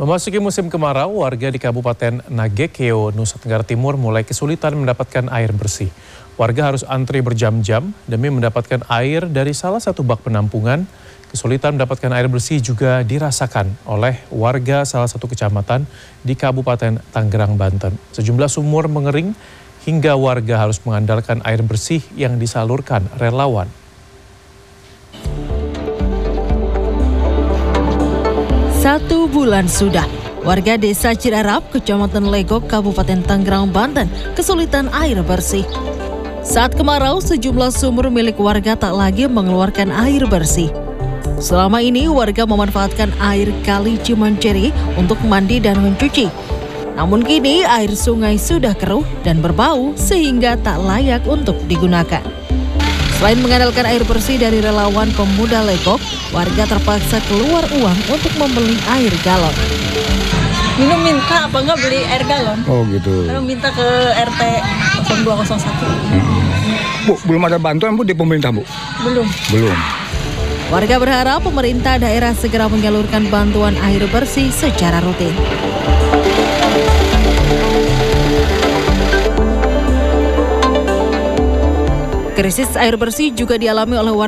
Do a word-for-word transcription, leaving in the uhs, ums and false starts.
Memasuki musim kemarau, warga di Kabupaten Nagekeo, Nusa Tenggara Timur mulai kesulitan mendapatkan air bersih. Warga harus antri berjam-jam demi mendapatkan air dari salah satu bak penampungan. Kesulitan mendapatkan air bersih juga dirasakan oleh warga salah satu kecamatan di Kabupaten Tangerang, Banten. Sejumlah sumur mengering hingga warga harus mengandalkan air bersih yang disalurkan relawan. Satu bulan sudah, warga desa Ciarap, Kecamatan Legok, Kabupaten Tangerang, Banten, kesulitan air bersih. Saat kemarau, sejumlah sumur milik warga tak lagi mengeluarkan air bersih. Selama ini, warga memanfaatkan air kali Cimanceri untuk mandi dan mencuci. Namun kini, air sungai sudah keruh dan berbau sehingga tak layak untuk digunakan. Selain mengandalkan air bersih dari relawan pemuda Legok, warga terpaksa keluar uang untuk membeli air galon. Minum minta apa enggak beli air galon? Oh gitu. Lalu minta ke R T nol dua nol satu. Hmm. Bu, belum ada bantuan Bu di pemerintah Bu? Belum. Belum. Warga berharap pemerintah daerah segera menyalurkan bantuan air bersih secara rutin. Krisis air bersih juga dialami oleh warga